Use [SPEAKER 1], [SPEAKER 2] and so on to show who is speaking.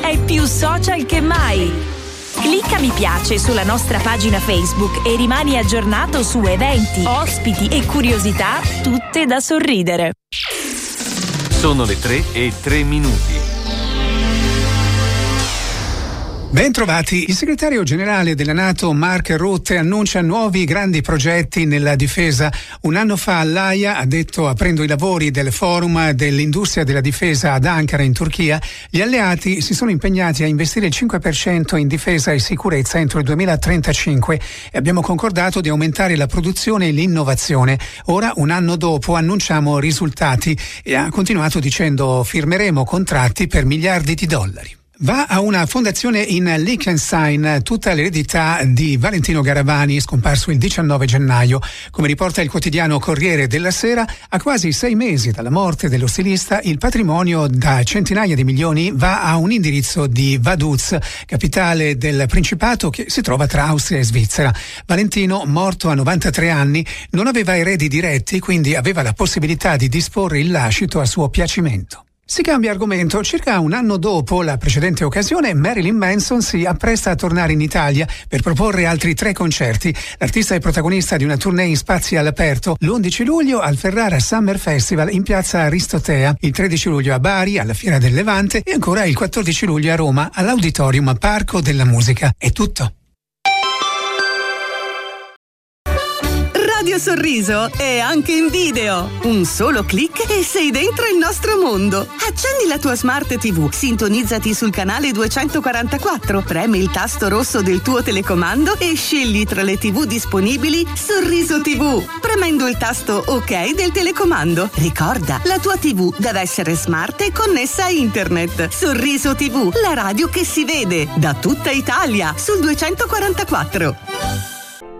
[SPEAKER 1] è più social che mai. Clicca mi piace sulla nostra pagina Facebook e rimani aggiornato su eventi, ospiti e curiosità, tutte da sorridere.
[SPEAKER 2] Sono le 3:03.
[SPEAKER 3] Ben trovati. Il segretario generale della NATO Mark Rutte annuncia nuovi grandi progetti nella difesa. Un anno fa all'Aia ha detto, aprendo i lavori del forum dell'industria della difesa ad Ankara in Turchia, gli alleati si sono impegnati a investire il 5% in difesa e sicurezza entro il 2035 e abbiamo concordato di aumentare la produzione e l'innovazione. Ora, un anno dopo, annunciamo risultati, e ha continuato dicendo: firmeremo contratti per miliardi di dollari. Va a una fondazione in Liechtenstein tutta l'eredità di Valentino Garavani, scomparso il 19 gennaio. Come riporta il quotidiano Corriere della Sera, a quasi 6 mesi dalla morte dello stilista, il patrimonio da centinaia di milioni va a un indirizzo di Vaduz, capitale del Principato che si trova tra Austria e Svizzera. Valentino, morto a 93 anni, non aveva eredi diretti, quindi aveva la possibilità di disporre il lascito a suo piacimento. Si cambia argomento. Circa un anno dopo la precedente occasione, Marilyn Manson si appresta a tornare in Italia per proporre altri 3 concerti. L'artista è protagonista di una tournée in spazi all'aperto, l'11 luglio al Ferrara Summer Festival in piazza Aristotea, il 13 luglio a Bari alla Fiera del Levante e ancora il 14 luglio a Roma all'Auditorium Parco della Musica. È tutto.
[SPEAKER 4] Radio Sorriso è anche in video. Un solo click e sei dentro il nostro mondo. Accendi la tua Smart TV, sintonizzati sul canale 244, premi il tasto rosso del tuo telecomando e scegli tra le TV disponibili Sorriso TV, premendo il tasto OK del telecomando. Ricorda, la tua TV deve essere smart e connessa a internet. Sorriso TV, la radio che si vede da tutta Italia sul 244.